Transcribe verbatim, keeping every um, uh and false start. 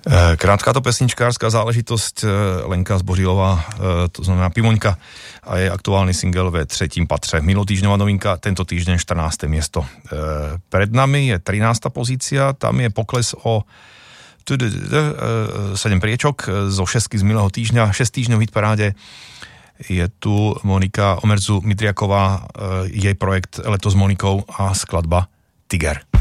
Krátká to pesničkárska záležitosť, Lenka Zbořilová, to znamená Pimoňka, a je aktuálny single ve třetím patře. Minulotýždňová novinka, tento týždeň štrnáste miesto. Pred nami je trinásta pozícia, tam je pokles o sedem priečok zo šestky z minulého týždňa, šesť týždňov v hitparáde. Je tu Monika Omerzu Midriaková, jej projekt Leto s Monikou a skladba Tiger.